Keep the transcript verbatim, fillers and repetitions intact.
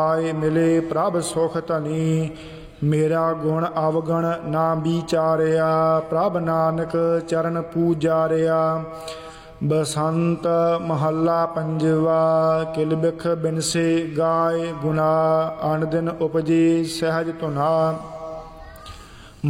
ਆਏ ਮਿਲੇ ਪ੍ਰਭ ਸੁਖ ਧਨੀ। ਮੇਰਾ ਗੁਣ ਅਵਗਣ ਨਾ ਵਿਚਾਰਿਆ, ਪ੍ਰਭ ਨਾਨਕ ਚਰਨ ਪੂਜਾਰਿਆ। ਬਸੰਤ ਮਹੱਲਾ ਪੰਜਵਾ। ਕਿਲ ਬਿਖ ਬਿਨਸੇ ਗਾਏ ਗੁਨਾ, ਅਨ ਦਿਨ ਉਪਜੀ ਸਹਿਜ ਧੁਨਾ।